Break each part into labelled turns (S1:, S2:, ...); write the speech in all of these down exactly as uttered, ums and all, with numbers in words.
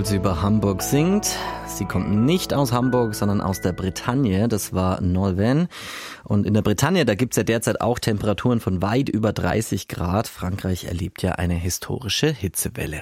S1: heute über Hamburg singt. Sie kommt nicht aus Hamburg, sondern aus der Bretagne. Das war Nolwenn. Und in der Bretagne, da gibt's ja derzeit auch Temperaturen von weit über dreißig Grad. Frankreich erlebt ja eine historische Hitzewelle.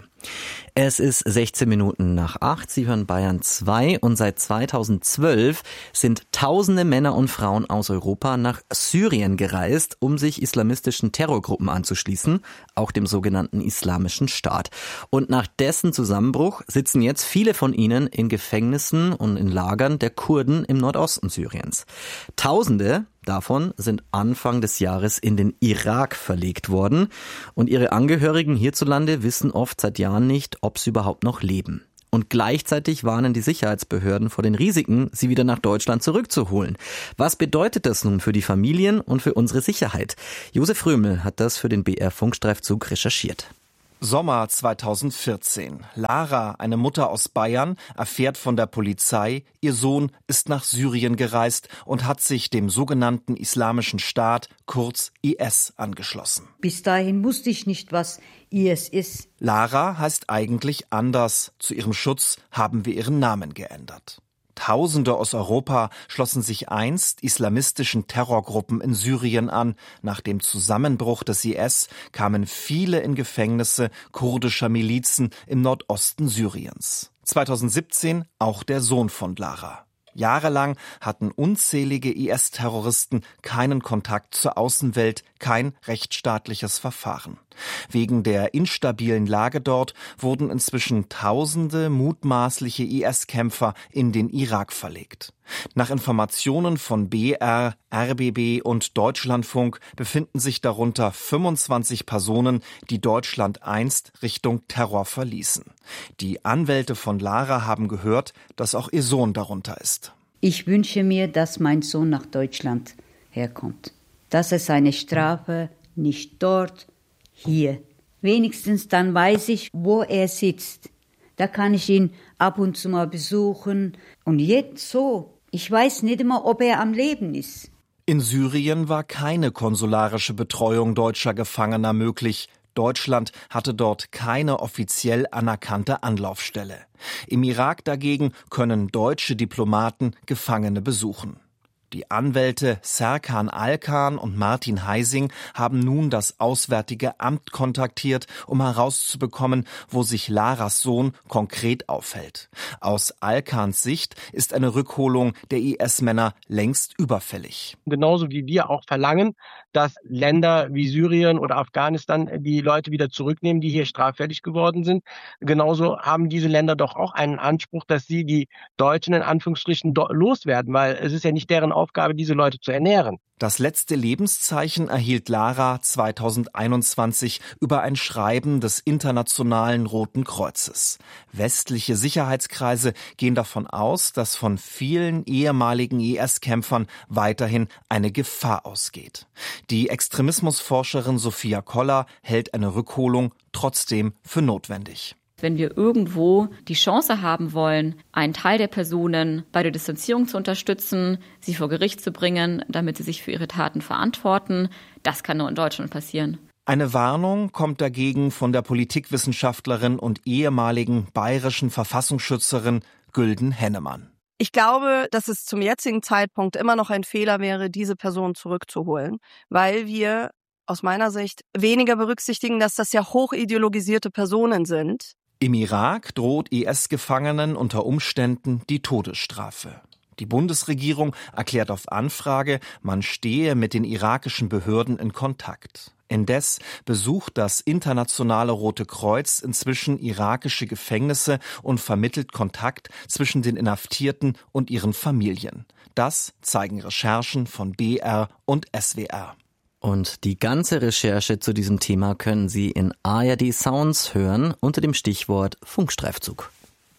S1: Es ist sechzehn Minuten nach acht. Sie hören Bayern zwei und seit zweitausendzwölf sind tausende Männer und Frauen aus Europa nach Syrien gereist, um sich islamistischen Terrorgruppen anzuschließen, auch dem sogenannten Islamischen Staat. Und nach dessen Zusammenbruch sitzen jetzt viele von ihnen in Gefängnissen und in Lagern der Kurden im Nordosten Syriens. Tausende davon sind Anfang des Jahres in den Irak verlegt worden und ihre Angehörigen hierzulande wissen oft seit Jahren nicht, ob sie überhaupt noch leben. Und gleichzeitig warnen die Sicherheitsbehörden vor den Risiken, sie wieder nach Deutschland zurückzuholen. Was bedeutet das nun für die Familien und für unsere Sicherheit? Josef Römel hat das für den B R Funkstreifzug recherchiert.
S2: Sommer zweitausendvierzehn. Lara, eine Mutter aus Bayern, erfährt von der Polizei, ihr Sohn ist nach Syrien gereist und hat sich dem sogenannten Islamischen Staat, kurz I S, angeschlossen.
S3: Bis dahin wusste ich nicht, was I S ist.
S2: Lara heißt eigentlich anders. Zu ihrem Schutz haben wir ihren Namen geändert. Tausende aus Europa schlossen sich einst islamistischen Terrorgruppen in Syrien an. Nach dem Zusammenbruch des I S kamen viele in Gefängnisse kurdischer Milizen im Nordosten Syriens. zweitausendsiebzehn auch der Sohn von Lara. Jahrelang hatten unzählige I S-Terroristen keinen Kontakt zur Außenwelt, kein rechtsstaatliches Verfahren. Wegen der instabilen Lage dort wurden inzwischen tausende mutmaßliche I S-Kämpfer in den Irak verlegt. Nach Informationen von B R, R B B und Deutschlandfunk befinden sich darunter fünfundzwanzig Personen, die Deutschland einst Richtung Terror verließen. Die Anwälte von Lara haben gehört, dass auch ihr Sohn darunter ist.
S3: Ich wünsche mir, dass mein Sohn nach Deutschland herkommt. Dass er seine Strafe nicht dort, hier. Wenigstens dann weiß ich, wo er sitzt. Da kann ich ihn ab und zu mal besuchen. Und jetzt so. Ich weiß nicht immer, ob er am Leben ist.
S2: In Syrien war keine konsularische Betreuung deutscher Gefangener möglich. Deutschland hatte dort keine offiziell anerkannte Anlaufstelle. Im Irak dagegen können deutsche Diplomaten Gefangene besuchen. Die Anwälte Serkan Alkan und Martin Heising haben nun das Auswärtige Amt kontaktiert, um herauszubekommen, wo sich Laras Sohn konkret aufhält. Aus Alkans Sicht ist eine Rückholung der I S-Männer längst überfällig.
S4: Genauso wie wir auch verlangen, dass Länder wie Syrien oder Afghanistan die Leute wieder zurücknehmen, die hier straffällig geworden sind. Genauso haben diese Länder doch auch einen Anspruch, dass sie die Deutschen in Anführungsstrichen loswerden, weil es ist ja nicht deren Aufgabe, diese Leute zu ernähren.
S2: Das letzte Lebenszeichen erhielt Lara zweitausendeinundzwanzig über ein Schreiben des Internationalen Roten Kreuzes. Westliche Sicherheitskreise gehen davon aus, dass von vielen ehemaligen I S-Kämpfern weiterhin eine Gefahr ausgeht. Die Extremismusforscherin Sophia Koller hält eine Rückholung trotzdem für notwendig.
S5: Wenn wir irgendwo die Chance haben wollen, einen Teil der Personen bei der Distanzierung zu unterstützen, sie vor Gericht zu bringen, damit sie sich für ihre Taten verantworten, das kann nur in Deutschland passieren.
S2: Eine Warnung kommt dagegen von der Politikwissenschaftlerin und ehemaligen bayerischen Verfassungsschützerin Gülden Hennemann.
S6: Ich glaube, dass es zum jetzigen Zeitpunkt immer noch ein Fehler wäre, diese Person zurückzuholen, weil wir aus meiner Sicht weniger berücksichtigen, dass das ja hochideologisierte Personen sind.
S2: Im Irak droht I S-Gefangenen unter Umständen die Todesstrafe. Die Bundesregierung erklärt auf Anfrage, man stehe mit den irakischen Behörden in Kontakt. Indes besucht das Internationale Rote Kreuz inzwischen irakische Gefängnisse und vermittelt Kontakt zwischen den Inhaftierten und ihren Familien. Das zeigen Recherchen von B R und S W R.
S1: Und die ganze Recherche zu diesem Thema können Sie in A R D Sounds hören unter dem Stichwort Funkstreifzug.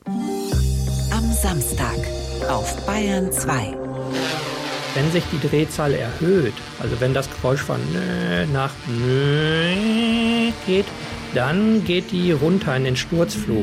S7: Am Samstag auf Bayern zwei.
S8: Wenn sich die Drehzahl erhöht, also wenn das Geräusch von nö nach nö geht, dann geht die runter in den Sturzflug.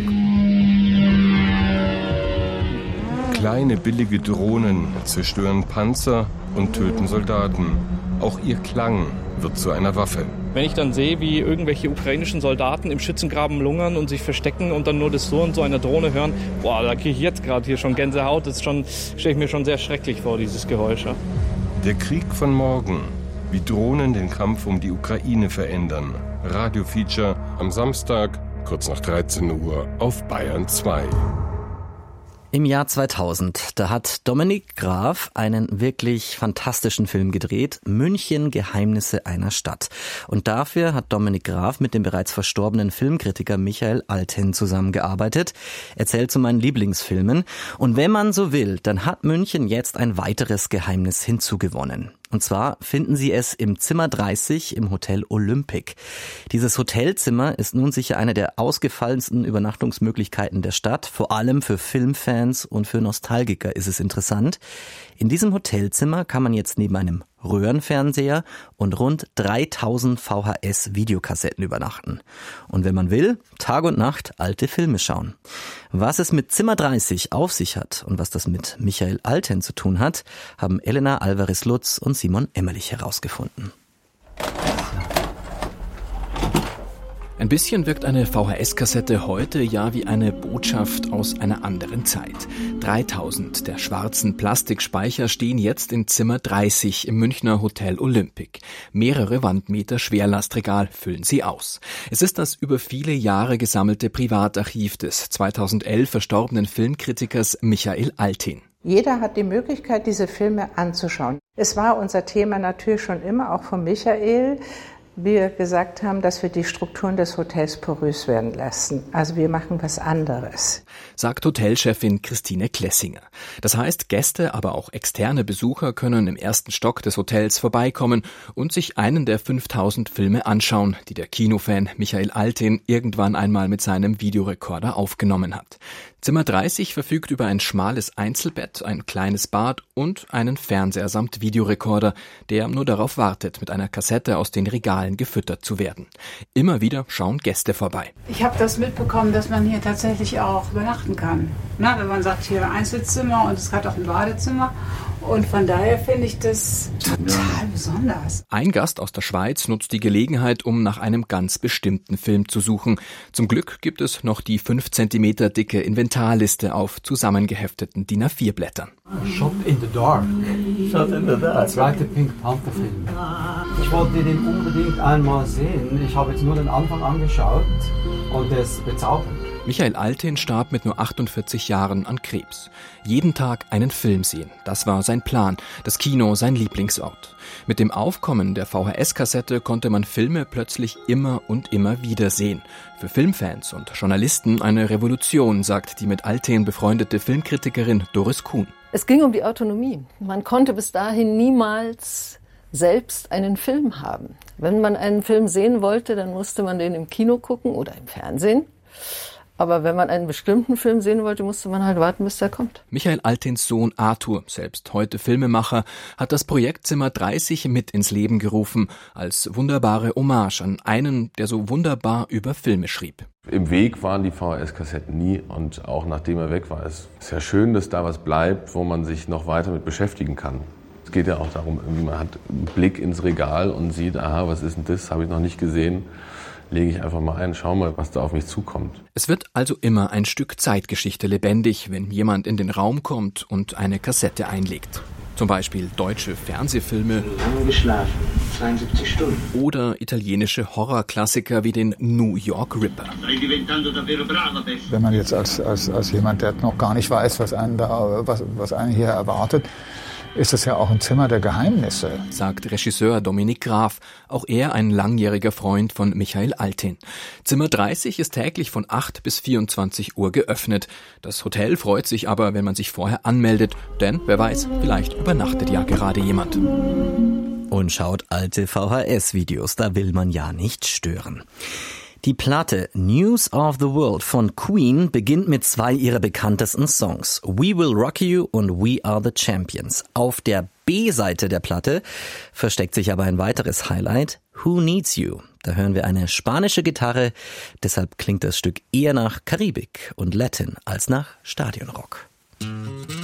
S9: Kleine billige Drohnen zerstören Panzer und töten Soldaten. Auch ihr Klang wird zu einer Waffe.
S10: Wenn ich dann sehe, wie irgendwelche ukrainischen Soldaten im Schützengraben lungern und sich verstecken und dann nur das Surren so einer Drohne hören, boah, da kriege ich jetzt gerade hier schon Gänsehaut. Das stelle ich mir schon sehr schrecklich vor, dieses Geräusch.
S9: Der Krieg von morgen. Wie Drohnen den Kampf um die Ukraine verändern. Radio-Feature am Samstag, kurz nach dreizehn Uhr auf Bayern zwei.
S1: Im Jahr zweitausend, da hat Dominik Graf einen wirklich fantastischen Film gedreht, München, Geheimnisse einer Stadt. Und dafür hat Dominik Graf mit dem bereits verstorbenen Filmkritiker Michael Alten zusammengearbeitet. Er zählt zu meinen Lieblingsfilmen. Und wenn man so will, dann hat München jetzt ein weiteres Geheimnis hinzugewonnen. Und zwar finden Sie es im Zimmer dreißig im Hotel Olympic. Dieses Hotelzimmer ist nun sicher eine der ausgefallensten Übernachtungsmöglichkeiten der Stadt. Vor allem für Filmfans und für Nostalgiker ist es interessant. In diesem Hotelzimmer kann man jetzt neben einem Röhrenfernseher und rund dreitausend V H S-Videokassetten übernachten. Und wenn man will, Tag und Nacht alte Filme schauen. Was es mit Zimmer dreißig auf sich hat und was das mit Michael Alten zu tun hat, haben Elena Alvarez-Lutz und Simon Emmerlich herausgefunden.
S11: Ein bisschen wirkt eine V H S-Kassette heute ja wie eine Botschaft aus einer anderen Zeit. dreitausend der schwarzen Plastikspeicher stehen jetzt in Zimmer dreißig im Münchner Hotel Olympic. Mehrere Wandmeter Schwerlastregal füllen sie aus. Es ist das über viele Jahre gesammelte Privatarchiv des zweitausendelf verstorbenen Filmkritikers Michael Alten.
S12: Jeder hat die Möglichkeit, diese Filme anzuschauen. Es war unser Thema natürlich schon immer, auch von Michael, wir gesagt haben, dass wir die Strukturen des Hotels porös werden lassen. Also wir machen was anderes.
S11: Sagt Hotelchefin Christine Klessinger. Das heißt, Gäste, aber auch externe Besucher können im ersten Stock des Hotels vorbeikommen und sich einen der fünftausend Filme anschauen, die der Kinofan Michael Alten irgendwann einmal mit seinem Videorekorder aufgenommen hat. Zimmer dreißig verfügt über ein schmales Einzelbett, ein kleines Bad und einen Fernseher samt Videorekorder, der nur darauf wartet, mit einer Kassette aus den Regalen gefüttert zu werden. Immer wieder schauen Gäste vorbei.
S13: Ich habe das mitbekommen, dass man hier tatsächlich auch übernachten kann. Na, wenn man sagt, hier Einzelzimmer und es hat auch ein Badezimmer. Und von daher finde ich das total besonders.
S11: Ein Gast aus der Schweiz nutzt die Gelegenheit, um nach einem ganz bestimmten Film zu suchen. Zum Glück gibt es noch die fünf Zentimeter dicke Inventarliste auf zusammengehefteten D I N A vier Blättern.
S14: Shot in the Dark.
S15: Shot in the Dark.
S14: Der zweite Pink Panther Film. Ich wollte den unbedingt einmal sehen. Ich habe jetzt nur den Anfang angeschaut und der ist bezaubernd.
S11: Michael Alten starb mit nur achtundvierzig Jahren an Krebs. Jeden Tag einen Film sehen, das war sein Plan, das Kino sein Lieblingsort. Mit dem Aufkommen der V H S-Kassette konnte man Filme plötzlich immer und immer wieder sehen. Für Filmfans und Journalisten eine Revolution, sagt die mit Alten befreundete Filmkritikerin Doris Kuhn.
S16: Es ging um die Autonomie. Man konnte bis dahin niemals selbst einen Film haben. Wenn man einen Film sehen wollte, dann musste man den im Kino gucken oder im Fernsehen. Aber wenn man einen bestimmten Film sehen wollte, musste man halt warten, bis der kommt.
S11: Michael Altens Sohn Arthur, selbst heute Filmemacher, hat das Projekt Zimmer dreißig mit ins Leben gerufen, als wunderbare Hommage an einen, der so wunderbar über Filme schrieb.
S17: Im Weg waren die V H S-Kassetten nie und auch nachdem er weg war, ist es ja schön, dass da was bleibt, wo man sich noch weiter mit beschäftigen kann. Es geht ja auch darum, man hat einen Blick ins Regal und sieht, aha, was ist denn das, habe ich noch nicht gesehen. Lege ich einfach mal ein, schau mal, was da auf mich zukommt.
S11: Es wird also immer ein Stück Zeitgeschichte lebendig, wenn jemand in den Raum kommt und eine Kassette einlegt. Zum Beispiel deutsche Fernsehfilme
S15: lange geschlafen, zweiundsiebzig Stunden.
S11: Oder italienische Horrorklassiker wie den New York Ripper.
S18: Wenn man jetzt als, als, als jemand, der noch gar nicht weiß, was einen, da, was, was einen hier erwartet, ist es ja auch ein Zimmer der Geheimnisse,
S11: sagt Regisseur Dominik Graf, auch er ein langjähriger Freund von Michael Alten. Zimmer dreißig ist täglich von acht bis vierundzwanzig Uhr geöffnet. Das Hotel freut sich aber, wenn man sich vorher anmeldet, denn wer weiß, vielleicht übernachtet ja gerade jemand.
S1: Und schaut alte V H S-Videos, da will man ja nicht stören. Die Platte News of the World von Queen beginnt mit zwei ihrer bekanntesten Songs, We Will Rock You und We Are the Champions. Auf der B-Seite der Platte versteckt sich aber ein weiteres Highlight, Who Needs You? Da hören wir eine spanische Gitarre, deshalb klingt das Stück eher nach Karibik und Latin als nach Stadionrock.